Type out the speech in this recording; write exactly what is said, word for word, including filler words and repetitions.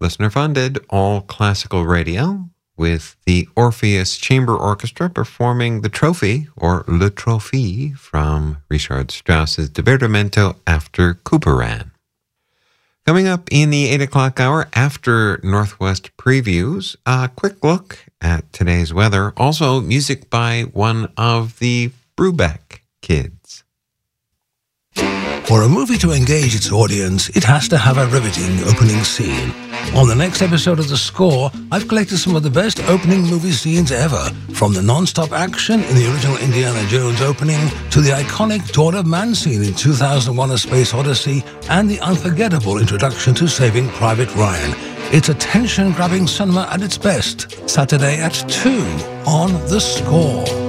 listener-funded, all-classical radio with the Orpheus Chamber Orchestra performing the Trophy, or Le Trophée, from Richard Strauss's Divertimento after Couperin. Coming up in the eight o'clock hour after Northwest Previews, a quick look at today's weather. Also, music by one of the Brubeck kids. For a movie to engage its audience, it has to have a riveting opening scene. On the next episode of The Score, I've collected some of the best opening movie scenes ever, from the non-stop action in the original Indiana Jones opening to the iconic Dawn of Man scene in two thousand one: A Space Odyssey and the unforgettable introduction to Saving Private Ryan. It's attention-grabbing cinema at its best. Saturday at two on The Score.